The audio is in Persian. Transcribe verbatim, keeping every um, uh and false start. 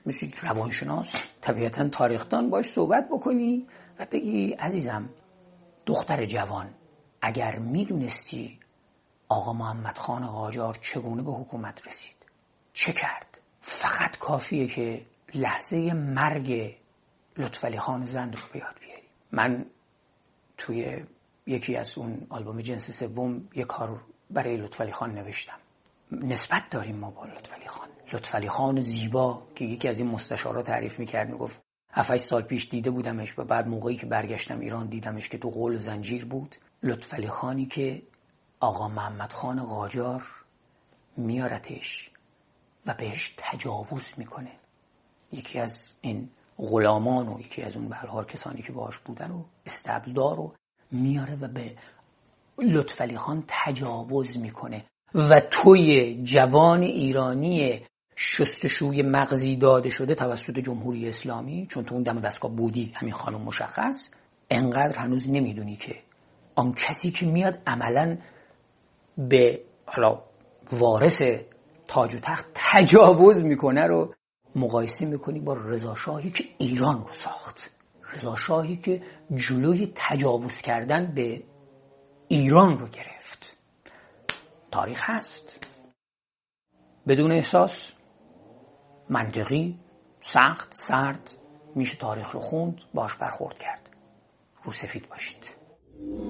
مثل یک روانشناس طبیعتا تاریخدان باش صحبت بکنی و بگی عزیزم دختر جوان، اگر میدونستی آقا محمد خان قاجار چگونه به حکومت رسید، چه کرد، فقط کافیه که لحظه مرگ لطفعلی خان زند رو بیاد بیاری. من توی یکی از اون آلبوم جنس سوم یک کار برای لطفعلی خان نوشتم. نسبت داریم ما با لطفعلی خان. لطفعلی خان زیبا که یکی از این مستشارا تعریف میکرد، میگفت هفت سال پیش دیده بودمش و بعد موقعی که برگشتم ایران دیدمش که تو قول زنجیر بود. لطفعلی خانی که آقا محمد خان قاجار میارتش و بهش تجاوز میکنه. یکی از این غلامان و یکی از اون به هر حال کسانی که باهاش بودن و استبلدار رو میاره و به لطفعلی خان تجاوز میکنه و توی جوان ایرانی شستشوی مغزی داده شده توسط جمهوری اسلامی، چون تو اون دم دستگاه بودی همین خانم مشخص، انقدر هنوز نمیدونی که آن کسی که میاد عملاً به حالا وارث تاج و تخت تجاوز میکنه رو مقایسه میکنی با رضا شاهی که ایران رو ساخت، رضا شاهی که جلوی تجاوز کردن به ایران رو گرفت. تاریخ هست. بدون احساس، منطقی، سخت، سرد میشه تاریخ رو خوند، باش برخورد کرد. رو سفید باشید.